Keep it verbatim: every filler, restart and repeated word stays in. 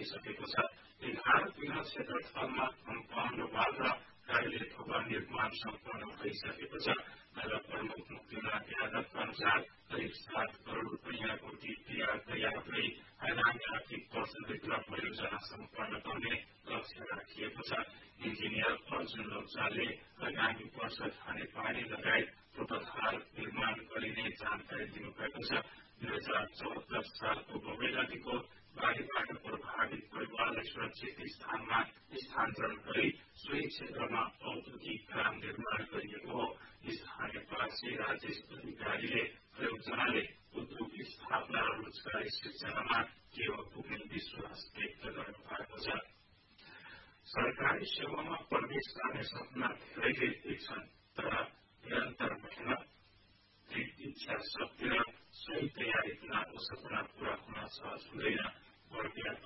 गरिसकेको छ। एघार किलो क्षेत्रफलमा कम्पाउन्ड वाल र टोयलेट भवन निर्माण सम्पन्न भइसकेको छ। नगर प्रमुख मुक्तिनाथ यादवका अनुसार करिब सात करोड़ रुपियाँको डीपीआर तयार गरी आगामी आर्थिक वर्षभित्र परियोजना सम्पन्न गर्ने लक्ष्य राखिएको छ। इन्जिनियर अर्जुन लोकजाले आगामी वर्ष खानेपानी लगायत पूर्वाधार निर्माण गरिने जानकारी दिनुभएको छ। दुई हजार चौहत्तर सालको बबे नदीको बाढीबाट प्रभावित परिवारलाई सुरक्षित स्थानमा स्थानान्तरण गरी सोही क्षेत्रमा औद्योगिक ग्राम निर्माण गरिएको हो। स्थानीय वासी राजेश अधिकारीले परियोजनाले उद्योग स्थापना र रोजगारी सृजनामा टेवा पुग्ने विश्वास व्यक्त गर्नु भएको छ। सरकारी सेवामा प्रवेश गर्ने सपना धेरैले देख्छन्, तर निरन्तर मेहनत, दृढ इच्छा शक्ति र सही तयारी बिनाको सपना पूरा हुन सहज हुँदैन।